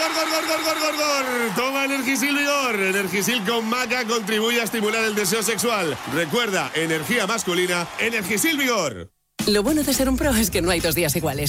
gor. Toma Energisil Vigor. Energisil con maca contribuye a estimular el deseo sexual. Recuerda, energía masculina, Energisil Vigor. Lo bueno de ser un pro es que no hay 2 días iguales.